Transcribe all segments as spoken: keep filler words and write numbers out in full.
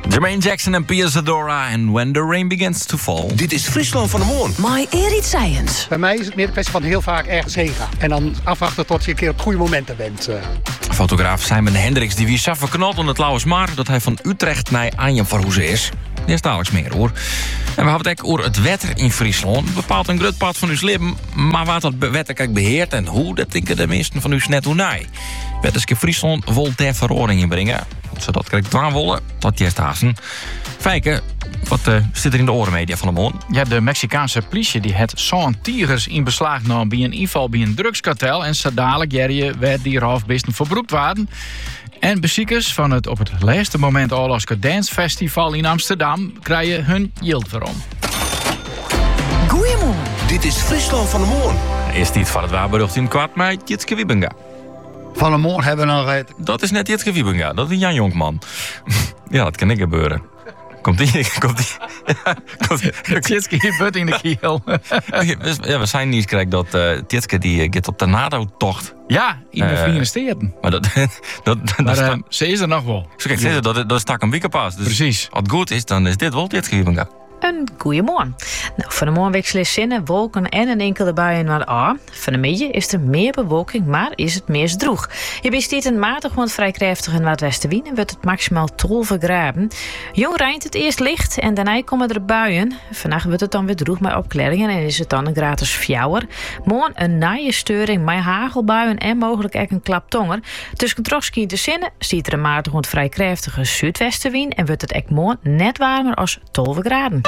Jermaine Jackson en Pia Zadora en When the Rain Begins to Fall. Dit is Friesland van de Moon. My Erit Science. Bij mij is het meer een kwestie van heel vaak ergens heen gaan. En dan afwachten tot je een keer op het goede moment er bent. Fotograaf Simon Hendricks die wie zo verknald om het Lauwersmaar dat hij van Utrecht naar Aanjem-Verhoezen is. Die is dadelijks meer hoor. En we hebben het ook over het wetter in Friesland. Bepaalt een groot pad van uw leven. Maar wat dat wetter kijk beheert en hoe, dat denken de meesten van u net hoe naai. Wetterske Friesland wil ter verordening brengen. Zodat krijg ik dwaan wollen tot jest hazen. Fijke, wat uh, zit er in de orenmedia van de Moon? Ja, de Mexicaanse politie die het zo'n tigers in beslag nam bij een inval bij een drugskartel. En zo dadelijk jerje werd die halfbisten verbroekt waren. En bezoekers van het op het laatste moment Oorlogske Dance Festival in Amsterdam krijgen hun yield weer om. Goeiemorgen. Dit is Friesland van de Moon. Is dit van het waarberucht in kwart met Jitske Wiebenga? Van de morgen hebben we nog het. Dat is net Jitske Wiebenga, dat is Jan Jonkman. Ja, dat kan niet gebeuren. Komt ie, komt ie. Ja, komt ie. Tjitske hier but in de kiel. Ja, we zijn niet krijg dat uh, Tjitske die uh, gaat op de NATO-tocht. Ja, in de Uh, Verenigde Staten. Maar dat, dat, dat, Maar dat uh, sta- ze is er nog wel. Zo kijk, ja. dat, dat is tak een weekenpas. Dus Precies. als het goed is, dan is dit wel Jitske Wiebenga. Een goeiemorgen. Nou, van de morgen wisselen zinnen, wolken en een enkele buien naar de A. Van de midden is er meer bewolking, maar is het meest droog. Je besteedt een matig, want vrij krachtig en wat westenwind en wordt het maximaal twaalf graden. Jong rijdt het eerst licht en daarna komen er buien. Vannacht wordt het dan weer droog met opklaringen en is het dan een gratis fjouwer. Morgen een naaie steuring met hagelbuien en mogelijk ook een klaptonger. Tussen Troskie en de zinnen ziet er een matig, want vrij krachtige zuidwestenwind en wordt het ook morgen net warmer als twaalf graden.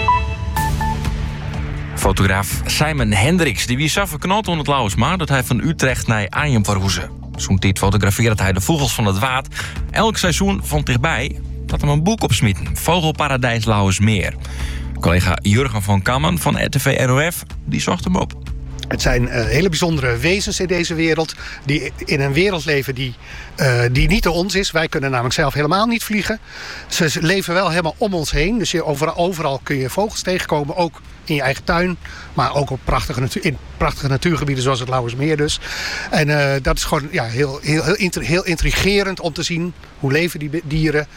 Fotograaf Simon Hendricks die wie zo verknald om het Lauwersmaar dat hij van Utrecht naar Aanjem-Verhoezen. Zo'n tijd fotografeert hij de vogels van het water. Elk seizoen van dichtbij dat hem een boek opsmieten. Vogelparadijs Lauwersmeer. Collega Jurgen van Kammen van R T V N O F die zocht hem op. Het zijn uh, hele bijzondere wezens in deze wereld. Die in een wereld leven die, uh, die niet door ons is. Wij kunnen namelijk zelf helemaal niet vliegen. Ze leven wel helemaal om ons heen. Dus je overal, overal kun je vogels tegenkomen. Ook in je eigen tuin. Maar ook op prachtige, natuur, in prachtige natuurgebieden zoals het Lauwersmeer dus. En uh, dat is gewoon ja, heel, heel, heel, intri- heel intrigerend om te zien. Hoe leven die dieren.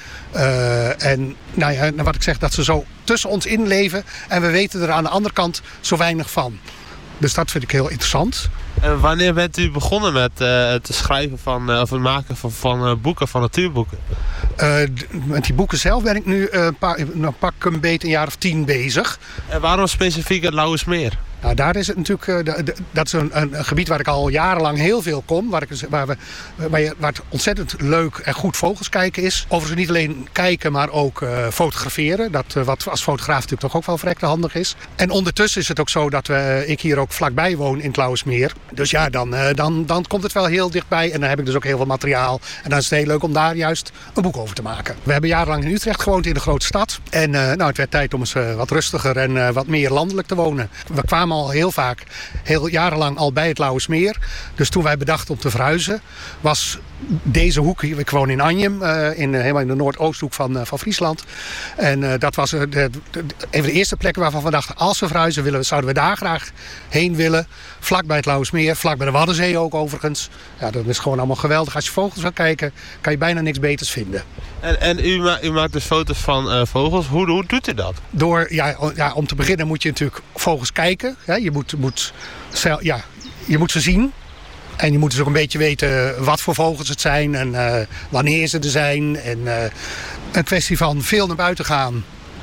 Uh, en nou ja, wat ik zeg, dat ze zo tussen ons in leven. En we weten er aan de andere kant zo weinig van. Dus dat vind ik heel interessant. En wanneer bent u begonnen met uh, het schrijven van, uh, of het maken van, van uh, boeken, van natuurboeken? Uh, d- met die boeken zelf ben ik nu uh, pa- nou, pak een beetje een jaar of tien bezig. En waarom specifiek het Lauwersmeer? Nou, daar is het natuurlijk, uh, d- d- dat is een, een, een gebied waar ik al jarenlang heel veel kom. Waar, ik, waar, we, waar, je, waar het ontzettend leuk en goed vogels kijken is. Overigens niet alleen kijken, maar ook uh, fotograferen. Dat uh, wat als fotograaf natuurlijk toch ook wel verrekte handig is. En ondertussen is het ook zo dat we, ik hier ook vlakbij woon in het Lauwersmeer. Dus ja, dan, uh, dan, dan komt het wel heel dichtbij. En dan heb ik dus ook heel veel materiaal. En dan is het heel leuk om daar juist een boek over te maken. We hebben jarenlang in Utrecht gewoond, in de grote stad. En uh, nou, het werd tijd om eens uh, wat rustiger en uh, wat meer landelijk te wonen. We kwamen al heel vaak, heel jarenlang al bij het Lauwersmeer. Dus toen wij bedachten om te verhuizen, was deze hoek hier. Ik woon in Anjem, uh, in, uh, helemaal in de noordoosthoek van, uh, van Friesland. En uh, dat was uh, de, de, de, een van de eerste plekken waarvan we dachten, als we verhuizen, willen, zouden we daar graag heen willen. Vlak bij het Lauwersmeer, vlak bij de Waddenzee ook overigens. Ja, dat is gewoon allemaal geweldig. Als je vogels gaat kijken, kan je bijna niks beters vinden. En, en u, ma- u maakt dus foto's van uh, vogels. Hoe, hoe doet u dat? Door, ja, ja, om te beginnen moet je natuurlijk vogels kijken. Ja, je, moet, moet, ja, je moet ze zien. En je moet dus ook een beetje weten wat voor vogels het zijn en uh, wanneer ze er zijn. En uh, een kwestie van veel naar buiten gaan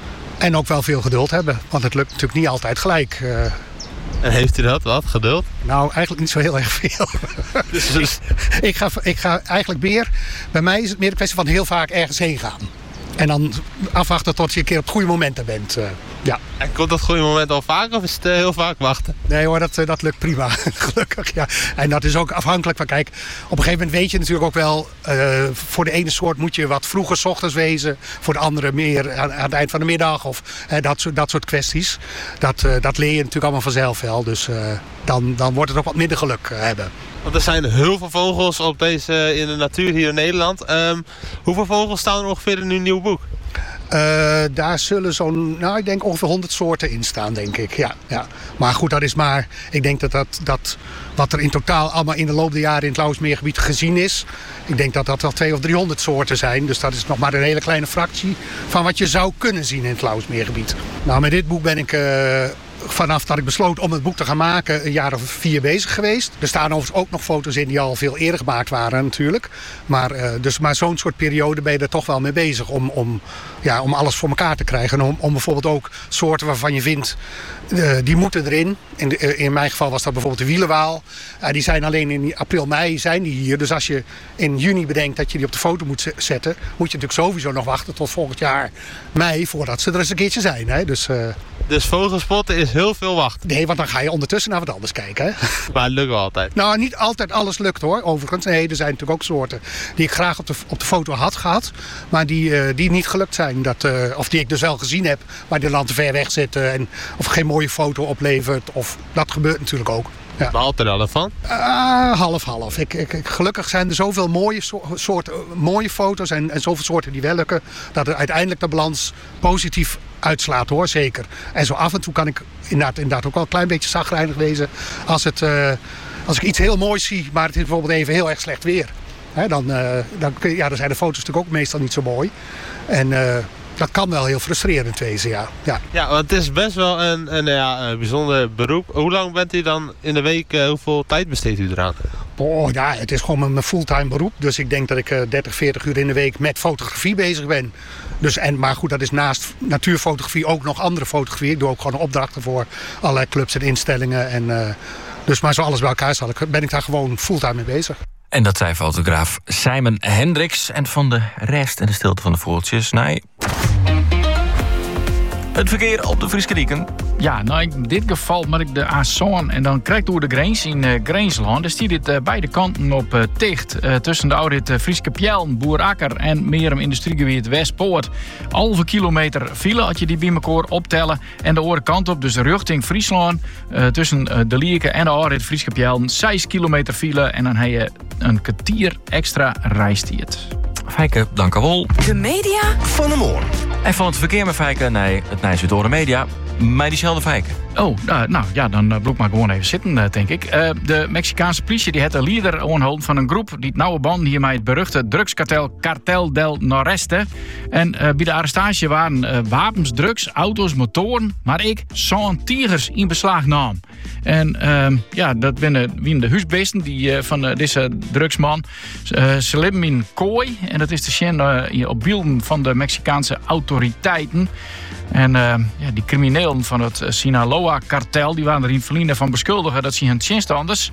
en ook wel veel geduld hebben. Want het lukt natuurlijk niet altijd gelijk. Uh, En heeft u dat, wat, geduld? nou, eigenlijk niet zo heel erg veel. Dus, dus, ik, ga, ik ga eigenlijk meer, bij mij is het meer een kwestie van heel vaak ergens heen gaan. En dan afwachten tot je een keer op het goede moment er bent. Uh, ja. en komt dat goede moment al vaak of is het uh, heel vaak wachten? Nee hoor, dat, dat lukt prima. Gelukkig, ja. En dat is ook afhankelijk van, kijk, op een gegeven moment weet je natuurlijk ook wel, uh, voor de ene soort moet je wat vroeger 's ochtends wezen, voor de andere meer aan, aan het eind van de middag of uh, dat, soort, dat soort kwesties. Dat, uh, dat leer je natuurlijk allemaal vanzelf wel, dus uh, dan, dan wordt het ook wat minder geluk uh, hebben. Want er zijn heel veel vogels op deze, in de natuur hier in Nederland. Um, hoeveel vogels staan er ongeveer in uw nieuw boek? Uh, daar zullen zo'n, nou ik denk ongeveer honderd soorten in staan, denk ik. Ja, ja. Maar goed, dat is maar, ik denk dat, dat dat wat er in totaal allemaal in de loop der jaren in het Lauwersmeergebied gezien is, ik denk dat dat wel tweehonderd of driehonderd soorten zijn. Dus dat is nog maar een hele kleine fractie van wat je zou kunnen zien in het Lauwersmeergebied. Nou, met dit boek ben ik Uh, vanaf dat ik besloot om het boek te gaan maken een jaar of vier bezig geweest. Er staan overigens ook nog foto's in die al veel eerder gemaakt waren natuurlijk. Maar, uh, dus, maar zo'n soort periode ben je er toch wel mee bezig om, om, ja, om alles voor elkaar te krijgen. En om, om bijvoorbeeld ook soorten waarvan je vindt, uh, die moeten erin. In, de, uh, in mijn geval was dat bijvoorbeeld de wielenwaal. Uh, die zijn alleen in april, mei zijn die hier. Dus als je in juni bedenkt dat je die op de foto moet zetten, moet je natuurlijk sowieso nog wachten tot volgend jaar mei voordat ze er eens een keertje zijn. Hè? Dus, uh, Dus vogelspotten is heel veel wachten. Nee, want dan ga je ondertussen naar wat anders kijken. Hè? Maar het lukt wel altijd. Nou, niet altijd alles lukt hoor, overigens. Nee, er zijn natuurlijk ook soorten die ik graag op de, op de foto had gehad. Maar die, uh, die niet gelukt zijn. Dat, uh, of die ik dus wel gezien heb, maar die dan te ver weg zitten. En, of geen mooie foto oplevert. Of, dat gebeurt natuurlijk ook. Ja. Wat houdt er dan van? Uh, half, half. Ik, ik, ik, gelukkig zijn er zoveel mooie, soorten, mooie foto's en, en zoveel soorten die wel lukken, dat er uiteindelijk de balans positief uitslaat hoor, zeker. En zo af en toe kan ik inderdaad, inderdaad ook wel een klein beetje chagrijnig wezen als, het, uh, als ik iets heel moois zie, maar het is bijvoorbeeld even heel erg slecht weer. Hè, dan, uh, dan, ja, dan zijn de foto's natuurlijk ook meestal niet zo mooi. En Uh, dat kan wel heel frustrerend wezen, ja. Ja, ja, want het is best wel een, een, ja, een bijzonder beroep. Hoe lang bent u dan in de week, uh, hoeveel tijd besteedt u eraan? Oh ja, het is gewoon mijn fulltime beroep. Dus ik denk dat ik uh, dertig, veertig uur in de week met fotografie bezig ben. Dus, en, maar goed, dat is naast natuurfotografie ook nog andere fotografie. Ik doe ook gewoon opdrachten voor allerlei clubs en instellingen. En, uh, dus maar zo alles bij elkaar zal ik, ben ik daar gewoon fulltime mee bezig. En dat zei fotograaf Simon Hendricks. En van de rest en de stilte van de vogeltjes, nee. Het verkeer op de Frieske Dieken. Ja, nou in dit geval moet ik de A Zoan en dan krijg ik door de grens in uh, Grensland. Daar stiet dit uh, beide kanten op uh, dicht. Uh, tussen de oude uh, Frieske Pjellen, Boerakker en Merum industriegebied Westpoort. Halve kilometer file als je die bij elkaar optellen. En de andere kant op, dus richting Friesland. Uh, tussen uh, de Lieke en de oude Frieske Pjellen. zes kilometer file en dan heb je een kwartier extra reistijd. Fijke, dank u wel. De media Van de Moorn. En van het verkeer met Fijke, nee, het Nijs door de media. Maar diezelfde Fijke. Oh, nou, nou ja, dan uh, bloek maar gewoon even zitten, uh, denk ik. Uh, de Mexicaanse politie die had een leider aangehouden van een groep die het nauwe band hiermee het beruchte drugskartel Cartel del Noreste. En uh, bij de arrestatie waren uh, wapens, drugs, auto's, motoren, maar ik zo'n tigers in beslag nam. En uh, ja, dat zijn wie de huisbeesten die, uh, van uh, deze drugsman. Uh, ze leven in kooi en dat is te zien uh, op beelden van de Mexicaanse autoriteiten. En uh, ja, die criminelen van het Sinaloa-kartel die waren erin verliezen van beschuldigen dat ze hun tjenstanders,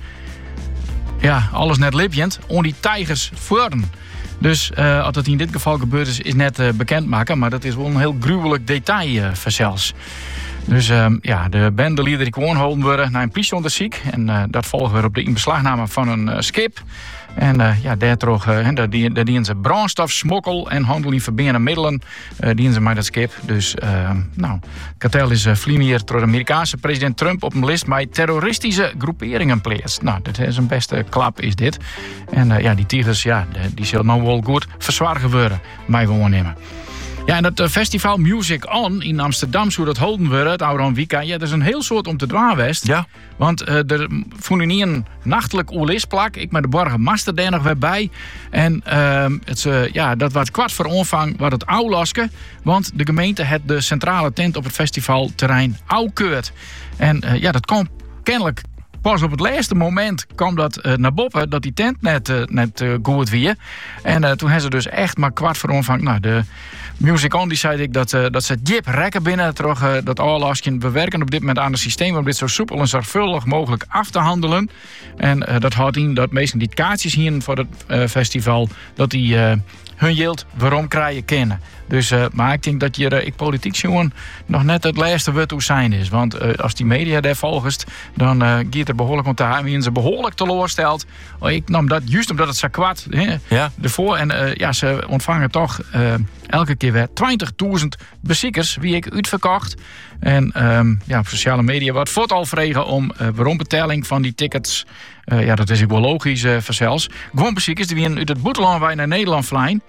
ja, alles net lipjend, om die tijgers voeren. Dus uh, als het in dit geval gebeurd is, is net uh, bekendmaken, maar dat is wel een heel gruwelijk detail uh, zelfs. Dus uh, ja, de bendeleden die gewoon gehouden worden naar een politieonderzoek. En uh, dat volgen we op de inbeslagname van een uh, schip. En uh, ja, daardoor uh, daar dienen ze brandstofsmokkel en handel in verbindende middelen. Uh, dienen ze met dat schip. Dus uh, nou, het kartel is uh, hier door de Amerikaanse president Trump op een lijst met terroristische groeperingen plaatst. Nou, dat is een beste klap, is dit. En uh, ja, die tigers, ja, die zullen nou wel goed verzwaard worden. Mij gewoon nemen. Ja, en dat uh, festival Music On in Amsterdam, zo dat holden we, het oude Wika, ja, dat is een heel soort om te dwaarwest. Ja. Want uh, er vonden niet een nachtelijk oerlisplak. Ik met de borgen master daar nog weer bij. En uh, het, uh, ja, dat was kwart voor omvang wat het ouwlaske. Want de gemeente had de centrale tent op het festivalterrein ouwkeurd. En uh, ja, dat kwam kennelijk pas op het laatste moment kwam dat uh, naar boven, dat die tent net, uh, net uh, goed weer. En uh, toen hebben ze dus echt maar kwart voor omvang. Nou, de Music On die zei ik dat, uh, dat ze jip rekken binnen terug uh, dat oorlogje. We werken op dit moment aan een systeem om dit zo soepel en zorgvuldig mogelijk af te handelen. En uh, dat houdt in dat meestal die kaartjes hier voor het uh, festival, dat die uh, hun yield waarom krijgen kennen. Dus, uh, maar ik denk dat je, uh, ik politiek jongen, nog net het laatste wat hoe zijn is. Want uh, als die media daar volgt, dan uh, gaat er behoorlijk om te gaan. En ze behoorlijk teleursteld. Oh, ik nam dat juist omdat het zo kwart hè, ja. ervoor. En uh, ja, ze ontvangen toch uh, elke keer weer twintigduizend bezoekers, wie ik uitverkocht. En um, ja, op sociale media wordt voort al vregen om uh, waarombetaling van die tickets. Uh, ja, dat is ook wel logisch uh, voor zelfs. Gewoon bezoekers die uit het buitenland wij naar Nederland vliegen.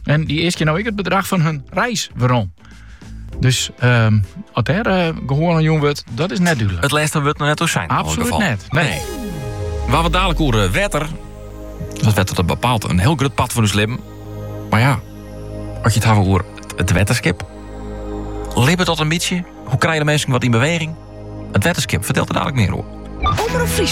En die eerst keer nou ik het bedrag van hun reis waarom. Dus um, wat er uh, gewoon aan jong wordt, dat is net duidelijk. Het laatste wordt nog net ook zijn. in elk Absoluut geval. net. Nee. Nee. Waar we dadelijk over wetter. Dat wetter dat bepaalt een heel groot pad voor ons leven. Maar ja, als je het hebben over het, het wetterskip. Leven tot een beetje. Hoe krijg je de mensen wat in beweging? Het wetterskip, vertelt er dadelijk meer over. Omroep Friesland.